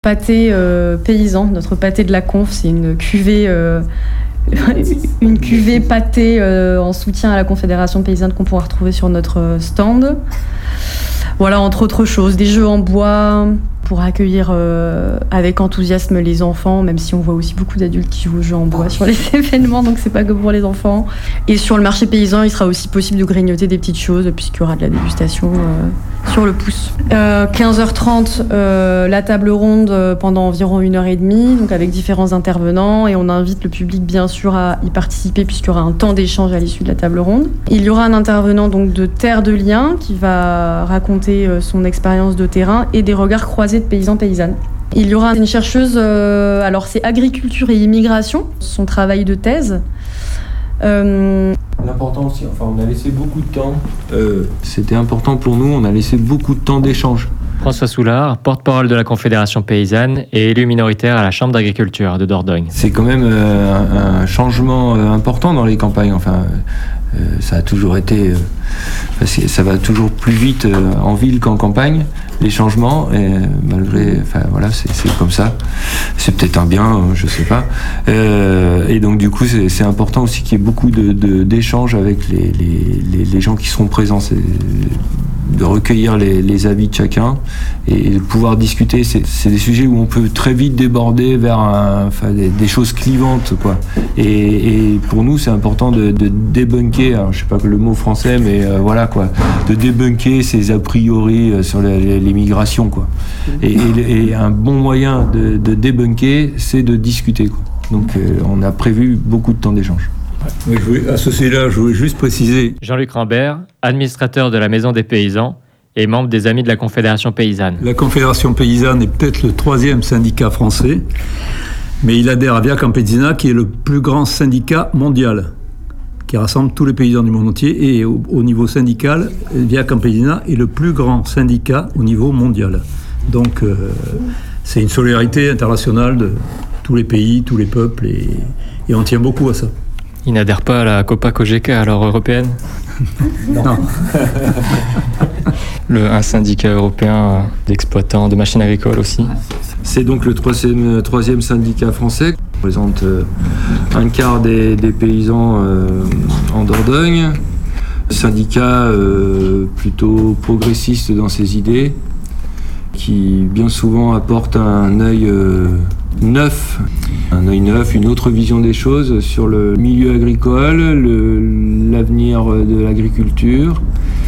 Pâté paysan, notre pâté de la conf, c'est une cuvée pâtée en soutien à la Confédération paysanne qu'on pourra retrouver sur notre stand. Voilà, entre autres choses, des jeux en bois pour accueillir avec enthousiasme les enfants, même si on voit aussi beaucoup d'adultes qui jouent aux jeux en bois sur les événements, donc c'est pas que pour les enfants. Et sur le marché paysan, il sera aussi possible de grignoter des petites choses, puisqu'il y aura de la dégustation sur le pouce. 15h30, la table ronde pendant environ 1h30, donc avec différents intervenants, et on invite le public bien sûr à y participer puisqu'il y aura un temps d'échange à l'issue de la table ronde. Il y aura un intervenant donc de Terre de Liens qui va raconter son expérience de terrain et des regards croisés de paysans-paysannes. Il y aura une chercheuse, alors c'est agriculture et immigration, son travail de thèse. L'important aussi, on a laissé beaucoup de temps. C'était important pour nous, on a laissé beaucoup de temps d'échange. François Soulard, porte-parole de la Confédération paysanne et élu minoritaire à la Chambre d'agriculture de Dordogne. C'est quand même un changement important dans les campagnes. Ça a toujours été... ça va toujours plus vite en ville qu'en campagne, les changements, et malgré... c'est comme ça. C'est peut-être un bien, je sais pas. Et donc du coup, c'est important aussi qu'il y ait beaucoup d'échanges avec les gens qui seront présents. De recueillir les avis de chacun et de pouvoir discuter. C'est des sujets où on peut très vite déborder vers des choses clivantes, quoi. Et pour nous, c'est important de débunker, alors, je sais pas le mot français, mais voilà, quoi, de débunker ces a priori sur les migrations, quoi. Et un bon moyen de débunker, c'est de discuter, quoi. Donc on a prévu beaucoup de temps d'échange. Oui, à ce sujet-là, je voulais juste préciser. Jean-Luc Rambert, administrateur de la Maison des Paysans et membre des Amis de la Confédération paysanne. La Confédération paysanne est peut-être le 3e syndicat français, mais il adhère à Via Campesina, qui est le plus grand syndicat mondial, qui rassemble tous les paysans du monde entier. Et au niveau syndical, Via Campesina est le plus grand syndicat au niveau mondial. Donc, c'est une solidarité internationale de tous les pays, tous les peuples, et on tient beaucoup à ça. Il n'adhère pas à la Copa-Cogeca, alors européenne ? Non. Un syndicat européen d'exploitants de machines agricoles aussi. C'est donc le troisième syndicat français. Il représente un quart des paysans en Dordogne. Syndicat plutôt progressiste dans ses idées, qui bien souvent apporte un œil neuf, une autre vision des choses sur le milieu agricole, l'avenir de l'agriculture,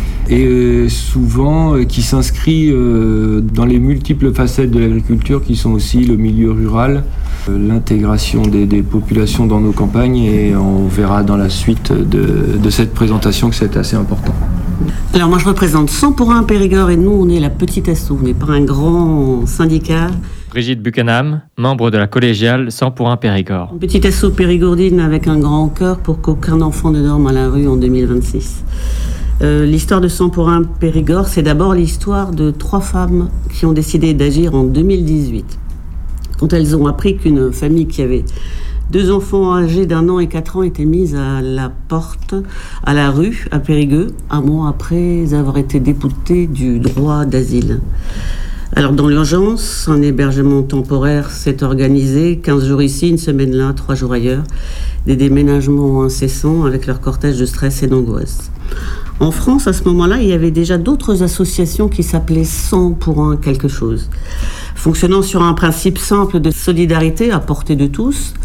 et souvent qui s'inscrit dans les multiples facettes de l'agriculture qui sont aussi le milieu rural, l'intégration des populations dans nos campagnes, et on verra dans la suite de cette présentation que c'est assez important. Alors moi je représente 100 pour 1 Périgord, et nous on est la petite asso, on n'est pas un grand syndicat. Brigitte Buchanam, membre de la collégiale 100 pour 1 Périgord. Une petite asso périgourdine avec un grand cœur pour qu'aucun enfant ne dorme à la rue en 2026. L'histoire de 100 pour 1 Périgord, c'est d'abord l'histoire de 3 femmes qui ont décidé d'agir en 2018. Quand elles ont appris qu'une famille qui avait 2 enfants âgés d'1 an et 4 ans étaient mises à la porte, à la rue, à Périgueux, un mois après avoir été déboutées du droit d'asile. Alors dans l'urgence, un hébergement temporaire s'est organisé, 15 jours ici, une semaine là, 3 jours ailleurs, des déménagements incessants avec leur cortège de stress et d'angoisse. En France, à ce moment-là, il y avait déjà d'autres associations qui s'appelaient 100 pour 1 quelque chose, fonctionnant sur un principe simple de solidarité à portée de tous.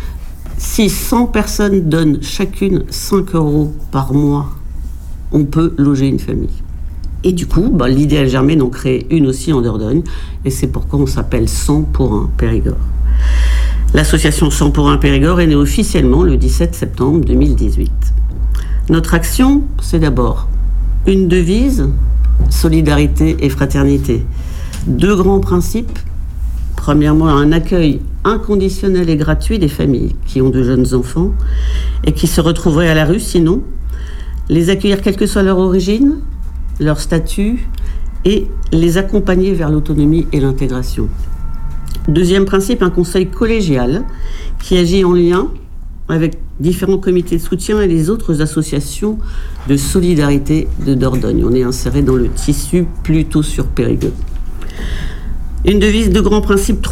Si 100 personnes donnent chacune 5 € par mois, on peut loger une famille. Et du coup, l'idée a germé d'en créer une aussi en Dordogne, et c'est pourquoi on s'appelle 100 pour 1 Périgord. L'association 100 pour 1 Périgord est née officiellement le 17 septembre 2018. Notre action, c'est d'abord une devise, solidarité et fraternité. 2 grands principes. Premièrement, un accueil inconditionnel et gratuit des familles qui ont de jeunes enfants et qui se retrouveraient à la rue sinon. Les accueillir quelle que soit leur origine, leur statut, et les accompagner vers l'autonomie et l'intégration. Deuxième principe, un conseil collégial qui agit en lien avec différents comités de soutien et les autres associations de solidarité de Dordogne. On est inséré dans le tissu plutôt sur Périgueux. Une devise de grands principes